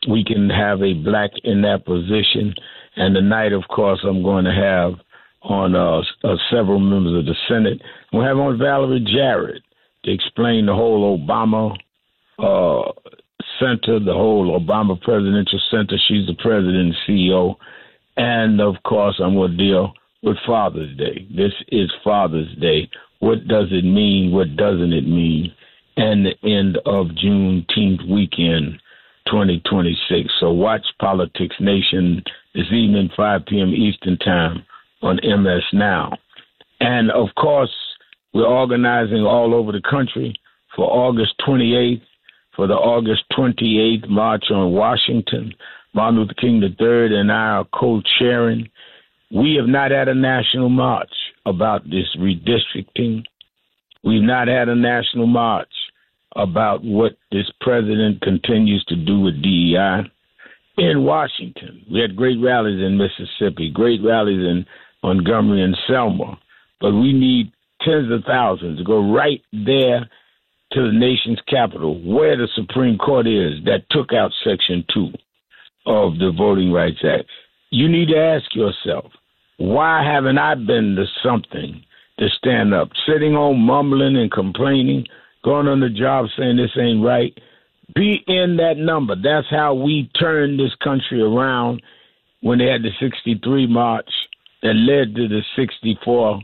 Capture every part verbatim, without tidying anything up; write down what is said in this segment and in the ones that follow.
we can have a black in that position. And tonight, of course, I'm going to have on uh, uh, several members of the Senate. We'll have on Valerie Jarrett to explain the whole Obama uh, Center, the whole Obama Presidential Center. She's the president and C E O. And, of course, I'm going to deal with Father's Day. This is Father's Day. What does it mean? What doesn't it mean? And the end of Juneteenth weekend, twenty twenty-six. So watch Politics Nation this evening, five p.m. Eastern Time on M S Now. And, of course, we're organizing all over the country for August twenty-eighth, for the August twenty-eighth March on Washington. Martin Luther King the third and I are co-chairing. We have not had a national march about this redistricting. We've not had a national march about what this president continues to do with D E I. In Washington, we had great rallies in Mississippi, great rallies in Montgomery and Selma, but we need tens of thousands to go right there to the nation's capital, where the Supreme Court is that took out Section two of the Voting Rights Act. You need to ask yourself, why haven't I been to something to stand up? Sitting home mumbling and complaining, going on the job saying this ain't right. Be in that number. That's how we turned this country around when they had the sixty-three march that led to the sixty-four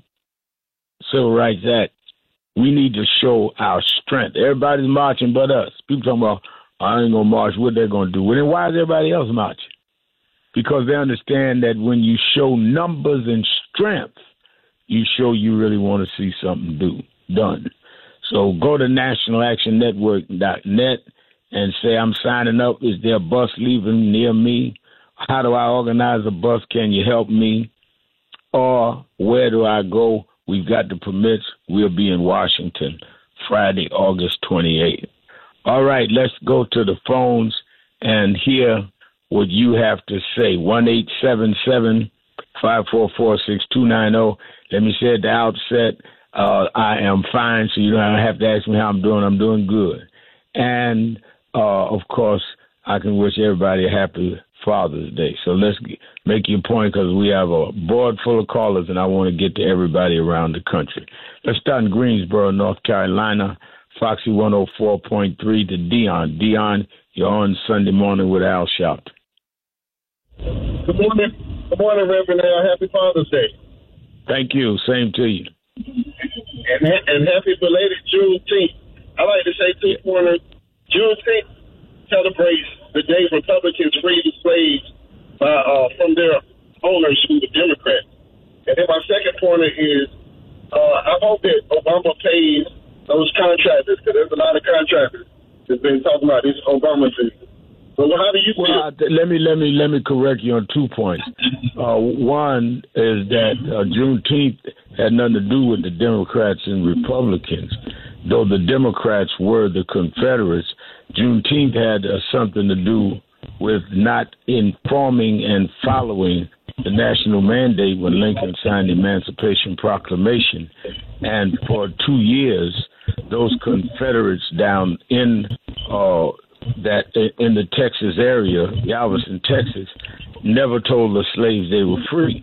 Civil Rights Act. We need to show our strength. Everybody's marching but us. People talking about, I ain't going to march. What they're going to do? Well, then why is everybody else marching? Because they understand that when you show numbers and strength, you show you really want to see something do done. So go to national action network dot net and say, I'm signing up. Is there a bus leaving near me? How do I organize a bus? Can you help me? Or where do I go? We've got the permits. We'll be in Washington Friday, August twenty-eighth. All right, let's go to the phones and hear what you have to say. one eight seven seven, five four four, six two nine zero. Let me say at the outset, uh, I am fine, so you don't have to ask me how I'm doing. I'm doing good. And, uh, of course, I can wish everybody a happy Father's Day. So let's get, make your point, because we have a board full of callers, and I want to get to everybody around the country. Let's start in Greensboro, North Carolina. Foxy one oh four point three to Dion. Dion, you're on Sunday morning with Al Sharpton. Good morning. Good morning, Reverend Al. Happy Father's Day. Thank you. Same to you. And, and happy belated Juneteenth. I like to say two pointers. Juneteenth celebrates the day Republicans freed the slaves by, uh, from their owners, who were Democrats. And then my second pointer is uh, I hope that Obama pays those contractors, because there's a lot of contractors that's been talking about this Obama thing. So how do you feel? Well, let me let me let me correct you on two points. Uh, one is that uh, Juneteenth had nothing to do with the Democrats and Republicans, though the Democrats were the Confederates. Juneteenth had uh, something to do with not informing and following the national mandate when Lincoln signed the Emancipation Proclamation, and for two years, those Confederates down in uh, that in the Texas area, Galveston, Texas, never told the slaves they were free.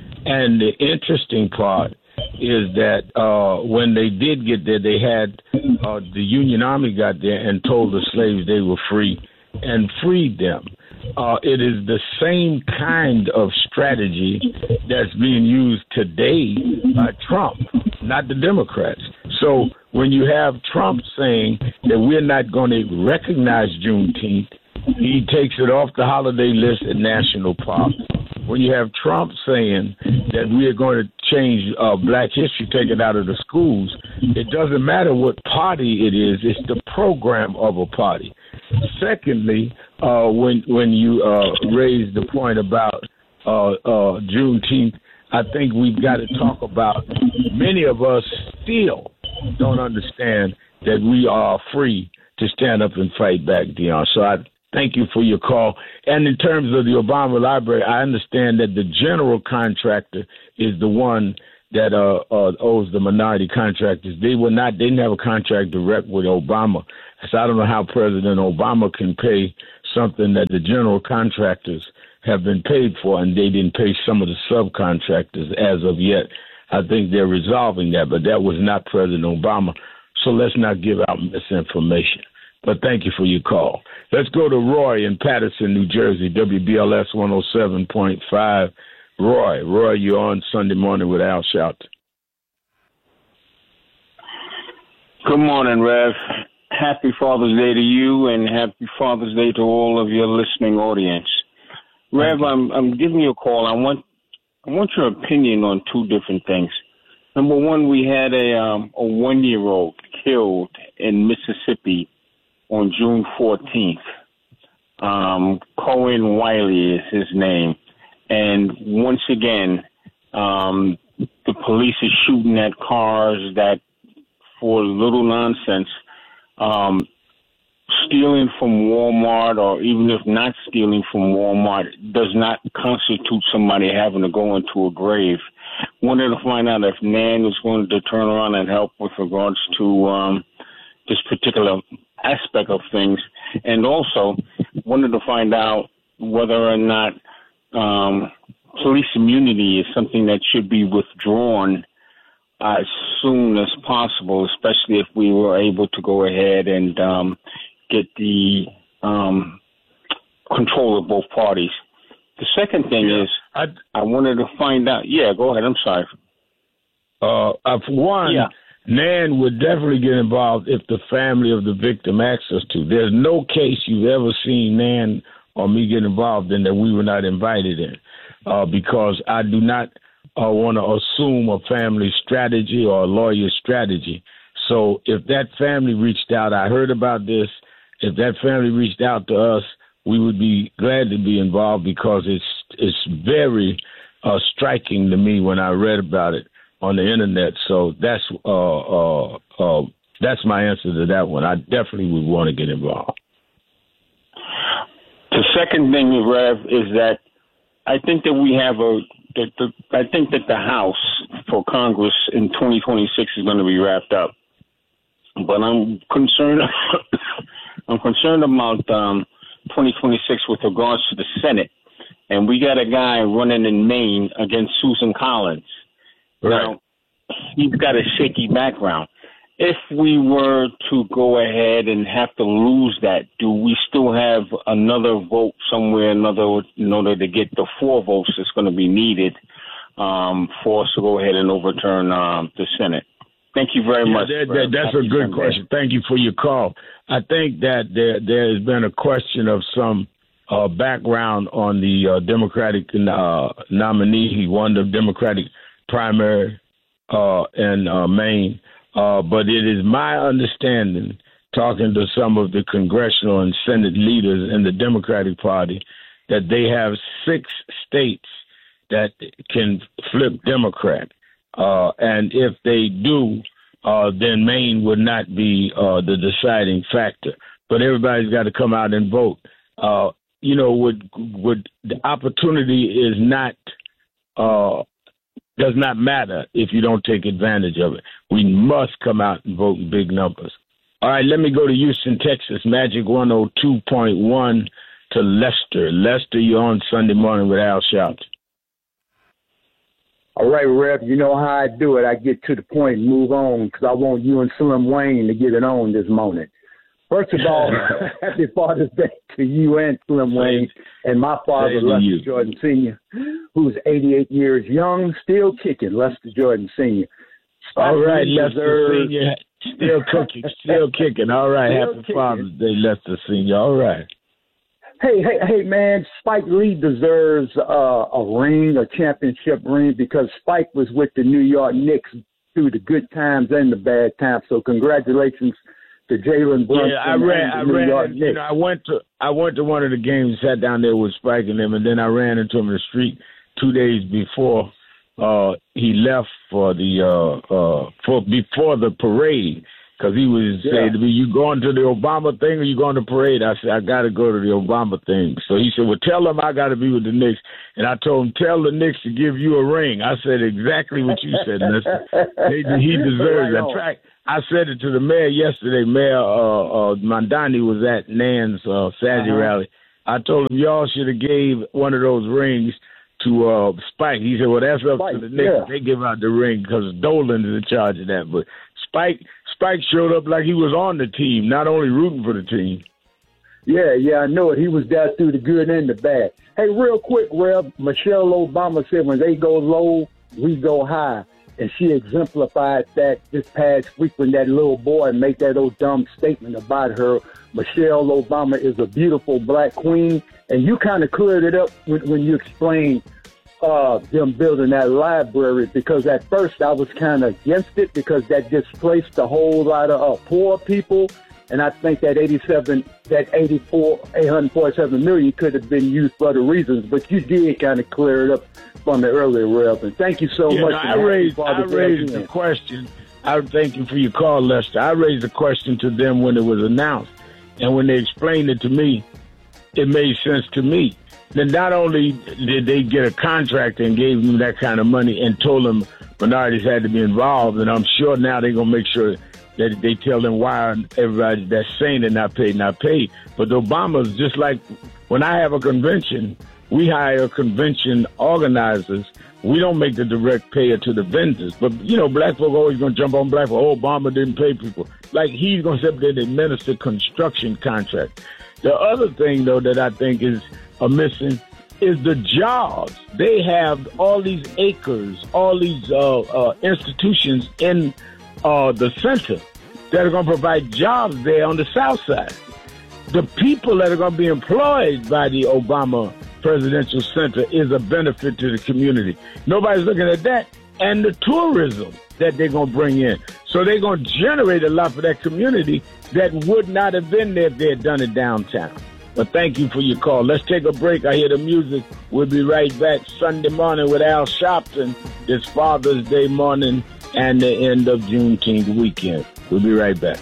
And the interesting part is that uh, when they did get there, they had uh, the Union Army got there and told the slaves they were free and freed them. Uh, it is the same kind of strategy that's being used today by Trump, not the Democrats. So when you have Trump saying that we're not going to recognize Juneteenth, he takes it off the holiday list at national parks. When you have Trump saying that we are going to change uh, Black history, take it out of the schools, it doesn't matter what party it is, it's the program of a party. Secondly, uh, when when you uh, raise the point about uh, uh, Juneteenth, I think we've got to talk about many of us still don't understand that we are free to stand up and fight back, Dion. So I thank you for your call. And in terms of the Obama Library, I understand that the general contractor is the one that uh, uh, owes the minority contractors. They were not, they didn't have a contract direct with Obama. So I don't know how President Obama can pay something that the general contractors have been paid for, and they didn't pay some of the subcontractors as of yet. I think they're resolving that, but that was not President Obama. So let's not give out misinformation. But thank you for your call. Let's go to Roy in Patterson, New Jersey, W B L S one oh seven point five. Roy, Roy, you're on Sunday Morning with Al Shelton. Good morning, Rev. Happy Father's Day to you, and happy Father's Day to all of your listening audience. Rev, I'm I'm giving you a call. I want I want your opinion on two different things. Number one, we had a um, a one-year-old killed in Mississippi on June fourteenth. Um, Cohen Wiley is his name. And once again, um, the police are shooting at cars that, for little nonsense, um, stealing from Walmart, or even if not stealing from Walmart, does not constitute somebody having to go into a grave. Wanted to find out if Nan was going to turn around and help with regards to um, this particular aspect of things, and also wanted to find out whether or not um, police immunity is something that should be withdrawn uh, as soon as possible, especially if we were able to go ahead and um, get the um, control of both parties. The second thing yeah, is I, I wanted to find out. Yeah, go ahead. I'm sorry. Uh, uh, for one, yeah. Nan would definitely get involved if the family of the victim asks us to. There's no case you've ever seen Nan or me get involved in that we were not invited in, uh, because I do not uh, want to assume a family strategy or a lawyer's strategy. So if that family reached out, I heard about this, if that family reached out to us, we would be glad to be involved, because it's it's very uh, striking to me when I read about it on the internet. So that's uh, uh, uh, that's my answer to that one. I definitely would want to get involved. The second thing, Rev, is that I think that we have a that the, I think that the House for Congress in twenty twenty-six is going to be wrapped up, but I'm concerned. I'm concerned about um, twenty twenty-six with regards to the Senate, and we got a guy running in Maine against Susan Collins. Right. Now, he's got a shaky background. If we were to go ahead and have to lose that, do we still have another vote somewhere, another in order to get the four votes that's going to be needed um, for us to go ahead and overturn um, the Senate? Thank you very yeah, much. That, that, that's Happy a good Sunday. question. Thank you for your call. I think that there there has been a question of some uh, background on the uh, Democratic uh, nominee. He won the Democratic primary uh, in uh, Maine. Uh, but it is my understanding, talking to some of the congressional and Senate leaders in the Democratic Party, that they have six states that can flip Democrat. Uh, and if they do, uh, then Maine would not be uh, the deciding factor. But everybody's got to come out and vote. Uh, you know, would would the opportunity is not uh, does not matter if you don't take advantage of it. We must come out and vote in big numbers. All right, let me go to Houston, Texas. Magic one oh two point one to Lester. Lester, you're on Sunday Morning with Al Shelton. All right, Rev, you know how I do it. I get to the point and move on, because I want you and Slim Wayne to get it on this morning. First of all, happy Father's Day to you and Slim Wayne, and my father, Lester you. Jordan Senior, who's eighty-eight years young, still kicking, Lester Jordan Senior All right, Lester Senior, still cooking, still kicking. All right, still happy kicking. Father's Day, Lester Senior. All right. Hey, hey, hey, man, Spike Lee deserves uh, a ring, a championship ring, because Spike was with the New York Knicks through the good times and the bad times. So congratulations to Jalen Brunson. Yeah, I ran, and the I New ran, York you Knicks. know, I went to, I went to one of the games, sat down there with Spike and them, and then I ran into him in the street two days before uh, he left for the, uh, uh, for before the parade. Because he was yeah. saying to me, you going to the Obama thing or you going to parade? I said, I got to go to the Obama thing. So he said, well, tell them I got to be with the Knicks. And I told him, tell the Knicks to give you a ring. I said exactly what you said, mister. He, he deserves it. In fact, I said it to the mayor yesterday. Mayor uh, uh, Mandani was at Nan's uh, Saturday uh-huh. rally. I told him y'all should have gave one of those rings to uh, Spike. He said, well, that's up Spike, to the Knicks. Yeah. They give out the ring because Dolan is in charge of that. But Spike Spike showed up like he was on the team, not only rooting for the team. Yeah, yeah, I know it. He was there through the good and the bad. Hey, real quick, Rev, Michelle Obama said when they go low, we go high. And she exemplified that this past week when that little boy made that old dumb statement about her. Michelle Obama is a beautiful black queen. And you kind of cleared it up when, when you explained uh, them building that library, because at first I was kind of against it because that displaced a whole lot of uh, poor people. And I think that eighty-seven, that eighty-four, eight hundred forty-seven million could have been used for other reasons. But you did kind of clear it up from the earlier, Rev. And thank you so yeah, much. No, I raised, I raised the question. I thank you for your call, Lester. I raised the question to them when it was announced. And when they explained it to me, it made sense to me. Then not only did they get a contract and gave them that kind of money and told them minorities had to be involved, and I'm sure now they're going to make sure that they tell them why everybody that's saying they're not paid, not paid. But Obama's just like when I have a convention, we hire convention organizers. We don't make the direct payer to the vendors. But, you know, black folk always going to jump on black folk. Oh, Obama didn't pay people. Like he's going to sit there and administer construction contract. The other thing, though, that I think is a missing is the jobs. They have all these acres, all these uh, uh, institutions in uh, the center that are going to provide jobs there on the south side. The people that are going to be employed by the Obama Presidential Center is a benefit to the community. Nobody's looking at that. And the tourism that they're going to bring in. So they're going to generate a lot for that community that would not have been there if they had done it downtown. But thank you for your call. Let's take a break. I hear the music. We'll be right back Sunday morning with Al Sharpton this Father's Day morning and the end of Juneteenth weekend. We'll be right back.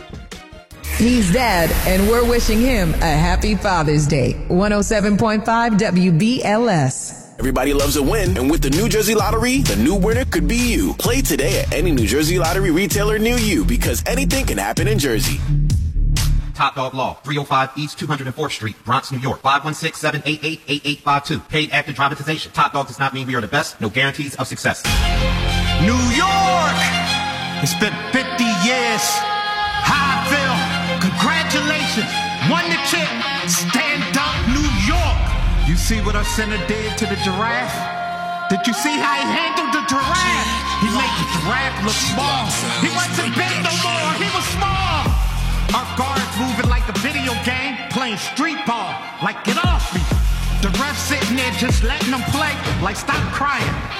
He's dead, and we're wishing him a happy Father's Day. one oh seven point five W B L S. Everybody loves a win, and with the New Jersey Lottery, the new winner could be you. Play today at any New Jersey Lottery retailer near you, because anything can happen in Jersey. Top Dog Law, three oh five East two hundred fourth Street, Bronx, New York, five one six, seven eight eight, eight eight five two. Paid after dramatization. Top Dog does not mean we are the best. No guarantees of success. New York! It's been fifty years. How I feel. Congratulations. Won the chip. Stand up, New York. You see what our center did to the giraffe? Did you see how he handled the giraffe? He made the giraffe look small. He wasn't big no more. He was small. Our guards moving like a video game, playing street ball. Like, get off me. The ref sitting there just letting them play. Like, stop crying.